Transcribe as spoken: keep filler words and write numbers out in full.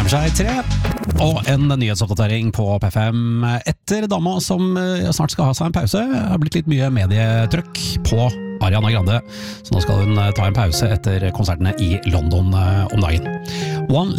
nærmer seg tre, og en nyhetsoppdatering på P fem etter dama som snart skal ha seg en pause. Det har blitt litt mye medietrykk på Ariana Grande, så nå skal hun ta en pause etter konsertene i London om dagen. One